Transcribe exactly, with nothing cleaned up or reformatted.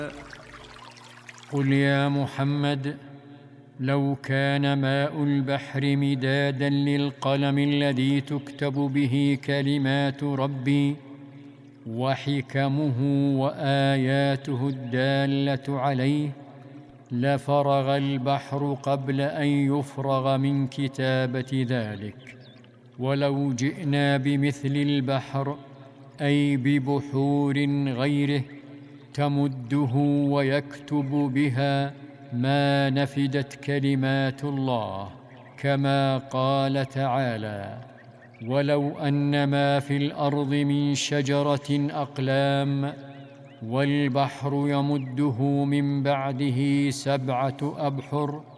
قل يا محمد لو كان ماء البحر مدادا للقلم الذي تكتب به كلمات ربي وحكمه وآياته الدالة عليه لفرغ البحر قبل أن يفرغ من كتابة ذلك. ولو جئنا بمثل البحر أي ببحور غيره تمده ويكتب بها ما نفدت كلمات الله، كما قال تعالى: ولو أن ما في الأرض من شجرة أقلام والبحر يمده من بعده سبعة أبحر